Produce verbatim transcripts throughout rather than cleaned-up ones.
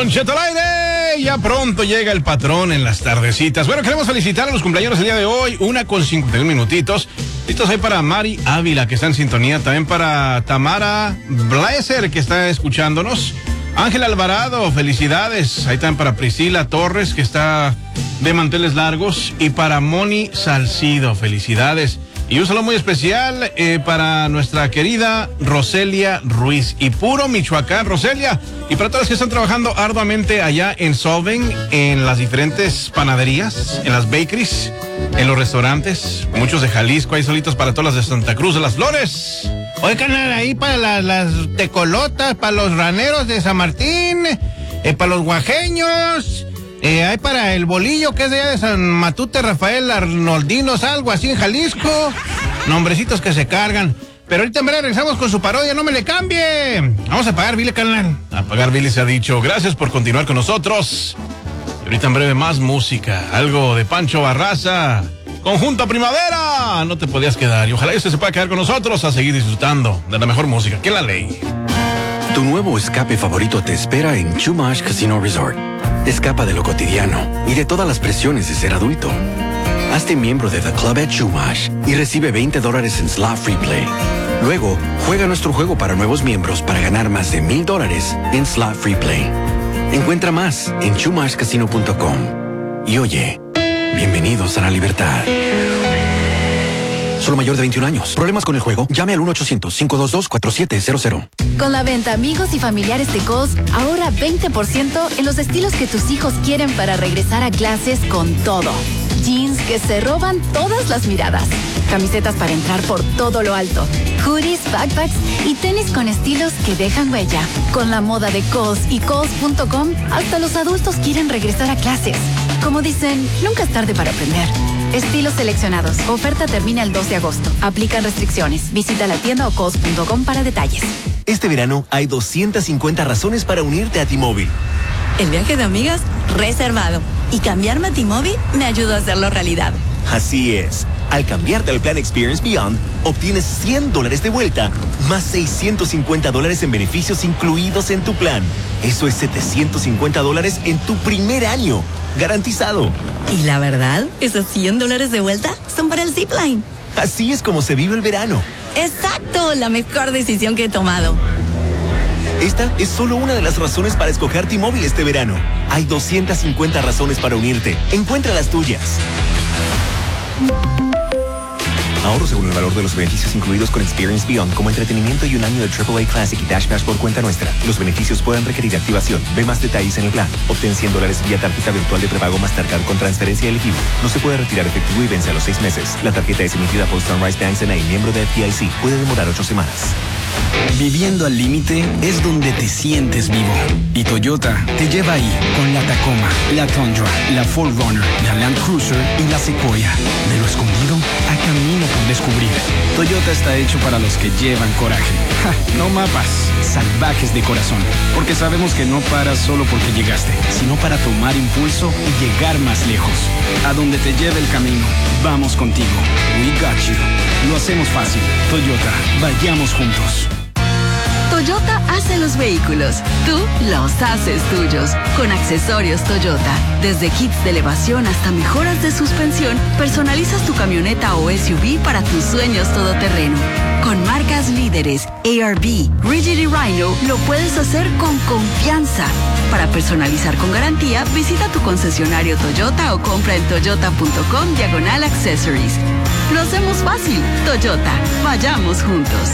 Don Cheto al aire. Ya pronto llega el patrón en las tardecitas. Bueno, queremos felicitar a los cumpleaños el día de hoy. Una con cincuenta y un minutitos. Listos ahí para Mari Ávila, que está en sintonía. También para Tamara Blaser, que está escuchándonos. Ángel Alvarado, felicidades. Ahí también para Priscila Torres, que está de manteles largos. Y para Moni Salcido, felicidades. Y un saludo muy especial eh, para nuestra querida Roselia Ruiz. Y puro Michoacán, Roselia. Y para todos los que están trabajando arduamente allá en Solven, en las diferentes panaderías, en las bakeries, en los restaurantes, muchos de Jalisco, hay solitos para todas las de Santa Cruz de las Flores. Oye, canal, ahí para las, las tecolotas, para los raneros de San Martín, eh, para los oaxeños. Eh, hay para el bolillo, que es de allá de San Matute, Rafael Arnoldinos, algo así en Jalisco. Nombrecitos que se cargan. Pero ahorita en breve regresamos con su parodia, no me le cambie. Vamos a pagar Billy, canal. A pagar Billy se ha dicho. Gracias por continuar con nosotros. Y ahorita en breve más música. Algo de Pancho Barraza. Conjunto Primavera. No te podías quedar. Y ojalá este se pueda quedar con nosotros a seguir disfrutando de la mejor música. ¿Qué es la ley? Tu nuevo escape favorito te espera en Chumash Casino Resort. Escapa de lo cotidiano y de todas las presiones de ser adulto. Hazte miembro de The Club at Chumash y recibe veinte dólares en Slot Free Play. Luego, juega nuestro juego para nuevos miembros para ganar más de mil dólares en Slot Free Play. Encuentra más en chumash casino punto com. Y oye, bienvenidos a la libertad. Solo mayor de veintiún años. ¿Problemas con el juego? Llame al uno ochocientos, cinco dos dos, cuatro siete cero cero. Con la venta Amigos y Familiares de Kohl's, ahorra veinte por ciento en los estilos que tus hijos quieren para regresar a clases con todo. Jeans que se roban todas las miradas. Camisetas para entrar por todo lo alto. Hoodies, backpacks y tenis con estilos que dejan huella. Con la moda de Kohl's y Kohl's punto com, hasta los adultos quieren regresar a clases. Como dicen, nunca es tarde para aprender. Estilos seleccionados. Oferta termina el dos de agosto. Aplican restricciones. Visita la tienda o kohls punto com para detalles. Este verano hay doscientas cincuenta razones para unirte a T-Mobile. El viaje de amigas, reservado. Y cambiarme a T-Mobile me ayudó a hacerlo realidad. Así es. Al cambiarte al plan Experience Beyond, obtienes cien dólares de vuelta, más seiscientos cincuenta dólares en beneficios incluidos en tu plan. Eso es setecientos cincuenta dólares en tu primer año. Garantizado. Y la verdad, esos cien dólares de vuelta son para el Zipline. Así es como se vive el verano. Exacto, la mejor decisión que he tomado. Esta es solo una de las razones para escoger T-Mobile este verano. Hay doscientas cincuenta razones para unirte. Encuentra las tuyas. Ahorro según el valor de los beneficios incluidos con Experience Beyond, como entretenimiento y un año de triple A Classic y Dash Pass por cuenta nuestra. Los beneficios pueden requerir activación. Ve más detalles en el plan. Obtén cien dólares vía tarjeta virtual de prepago Mastercard con transferencia elegible. No se puede retirar efectivo y vence a los seis meses. La tarjeta es emitida por Sunrise Banks N A, miembro de F D I C. Puede demorar ocho semanas. Viviendo al límite es donde te sientes vivo. Y Toyota te lleva ahí con la Tacoma, la Tundra, la cuatro runner, la Land Cruiser y la Sequoia. De lo escondido a camino por descubrir. Toyota está hecho para los que llevan coraje. Ja, no mapas, salvajes de corazón. Porque sabemos que no paras solo porque llegaste, sino para tomar impulso y llegar más lejos. A donde te lleve el camino, vamos contigo. We got you. Lo hacemos fácil. Toyota, vayamos juntos. Toyota hace los vehículos, tú los haces tuyos. Con accesorios Toyota, desde kits de elevación hasta mejoras de suspensión, personalizas tu camioneta o S U V para tus sueños todoterreno. Con marcas líderes, A R B, Rigid y Rhino, lo puedes hacer con confianza. Para personalizar con garantía, visita tu concesionario Toyota o compra en toyota punto com diagonal accessories. Lo hacemos fácil. Toyota, vayamos juntos.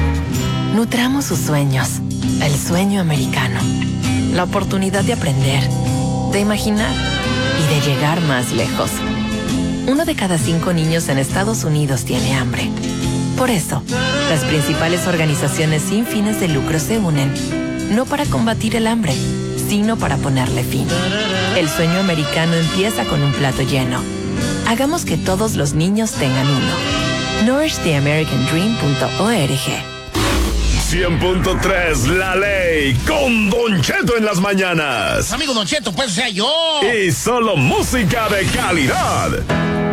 Nutramos sus sueños, el sueño americano, la oportunidad de aprender, de imaginar y de llegar más lejos. Uno de cada cinco niños en Estados Unidos tiene hambre. Por eso, las principales organizaciones sin fines de lucro se unen, no para combatir el hambre, sino para ponerle fin. El sueño americano empieza con un plato lleno. Hagamos que todos los niños tengan uno. nourish the american dream punto org. cien punto tres La Ley con Don Cheto en las mañanas. Amigo Don Cheto, pues sea yo. Y solo música de calidad.